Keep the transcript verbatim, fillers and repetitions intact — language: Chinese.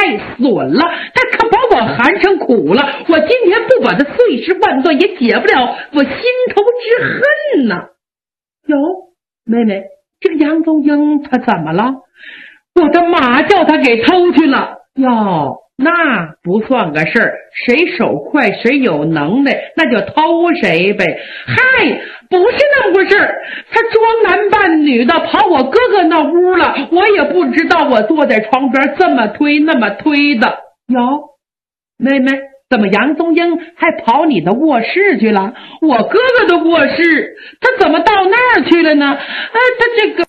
损了，他可把我寒碜苦了，我今天不把他碎尸万段也解不了我心头之恨呐。哟，妹妹，这个杨宗英他怎么了？我的马叫他给偷去了。哟，那不算个事儿，谁手快谁有能耐，那就偷谁呗。嗨，不是那么回事儿，他装男扮女的跑我哥哥那屋了，我也不知道，我坐在床边这么推那么推的。哟，妹妹，怎么杨宗英还跑你的卧室去了？我哥哥的卧室，他怎么到那儿去了呢？啊，他这个